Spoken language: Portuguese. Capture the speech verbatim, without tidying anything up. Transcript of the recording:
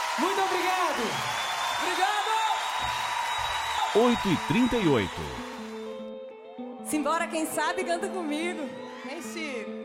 Muito obrigado. Obrigado. oito e trinta e oito. Simbora, quem sabe canta comigo. Vem, Chico.